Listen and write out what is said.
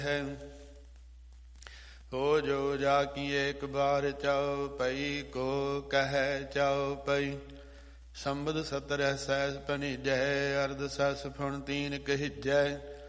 ਹੈ। ਹੋ ਜੋ ਜਾ ਕੀ ਏਕ ਬਾਰ ਚਾਉ ਪਈ, ਕੋ ਕਹਿ ਚਾਉ ਪਈ। ਸੰਬਦ 17 ਸਹਿਸ ਪਨੀਜੈ, ਅਰਧ ਸਸ ਫੁਣ ਤੀਨ ਕਹੀਜੈ।